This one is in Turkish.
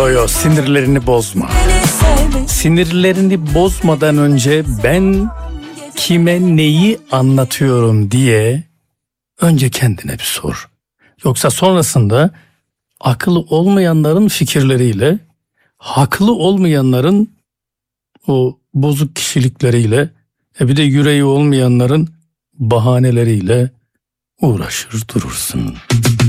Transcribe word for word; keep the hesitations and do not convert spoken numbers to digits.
yo yo sinirlerini bozma. Sinirlerini bozmadan önce ben kime neyi anlatıyorum diye önce kendine bir sor. Yoksa sonrasında akıllı olmayanların fikirleriyle, haklı olmayanların o bozuk kişilikleriyle, e bir de yüreği olmayanların bahaneleriyle uğraşır durursun.